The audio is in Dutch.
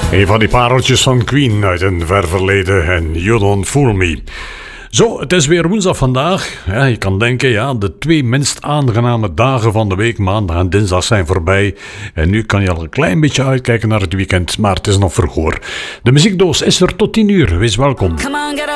Een van die pareltjes van Queen uit een ver verleden en You Don't Fool Me. Zo, het is weer woensdag vandaag. Ja, je kan denken, de 2 minst aangename dagen van de week, maandag en dinsdag, zijn voorbij. En nu kan je al een klein beetje uitkijken naar het weekend, maar het is nog vergoor. De muziekdoos is er tot 10 uur. Wees welkom.